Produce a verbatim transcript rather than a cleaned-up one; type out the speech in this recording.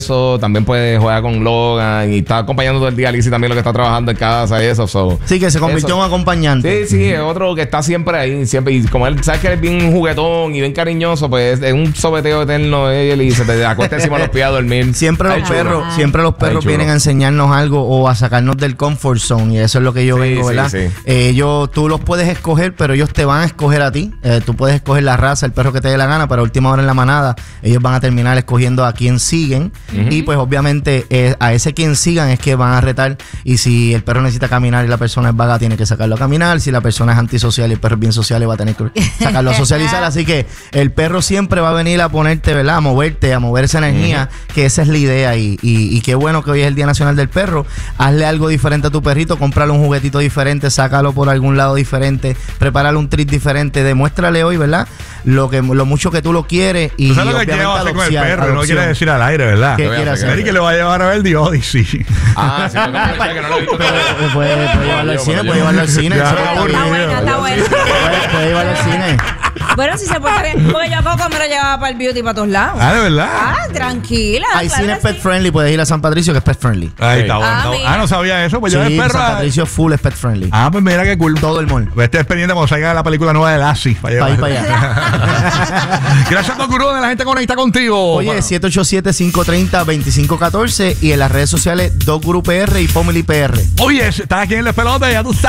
eso, también puede jugar con Logan y está acompañando todo el día a Lizzie también lo que está trabajando en casa y eso. So. Sí, que se convirtió en un acompañante. Sí, sí, es otro que está siempre ahí, siempre. Y como él, sabes que él es bien juguetón y bien cariñoso, pues es un sobeteo eterno de él y se te acuesta encima de los pies a dormir. Siempre Ay, los chulo. perros, Ay. siempre los perros Ay, vienen a enseñarnos algo o a sacarnos del comfort zone y eso es lo que yo Sí, vengo, sí, ¿verdad? sí. Eh, ellos, tú los puedes escoger, pero ellos te van a escoger a ti. Eh, tú puedes escoger la raza, el perro que te dé la gana, pero a última hora en la manada ellos van a terminar escogiendo a quien siguen Ujú. y pues obviamente eh, a ese quien sigan es que van a retar y si el perro necesita caminar y la persona es vaga tiene que sacarlo a caminar, si la persona es antisocial y el perro es bien social va a tener que sacarlo a socializar, así que el perro siempre va a venir a ponerte, ¿verdad? A moverte, a mover esa energía, uh-huh. que esa es la idea y, y, y qué bueno que hoy es el Día Nacional del Perro. Hazle algo diferente a tu perrito, cómprale un juguetito diferente, sácalo por algún lado diferente, prepárale un treat diferente, demuéstrale hoy, ¿verdad? Lo que lo mucho que tú lo quieres y ¿Tú sabes lo que quiero hacer con el perro? No quiere decir al aire, ¿verdad? ¿Qué quiere hacer? Eric que le va a llevar a ver The Odyssey. Ah, sí, porque que no lo he visto. Puede, puede llevarlo al cine, puede llevarlo al cine. Ya, Eso está está Está bien. buena, está buena. Puede, puede llevarlo al cine. Bueno, si se porta bien. Porque yo a Coco me lo llevaba para el beauty para todos lados. Ah, de verdad. Ah, tranquila. Hay claro cines que pet sí. friendly, puedes ir a San Patricio que es pet friendly. Ahí está bueno. Ah, está bueno. mira. Ah, no sabía eso. Pues Sí, yo el perro. San Patricio full es pet friendly. Ah, pues mira qué cool. Todo el mall. Pues estés pendiente cuando salga la película nueva de Lassie. Para Pa' ahí, llevar. pa' allá. Gracias, Don Gurú, de la gente conecta contigo. Oye, Bueno. siete ocho siete, cinco tres cero, dos cinco uno cuatro y en las redes sociales Dog Guru P R y Pomeli P R. Oye, estás aquí en el pelote, ya tú sabes.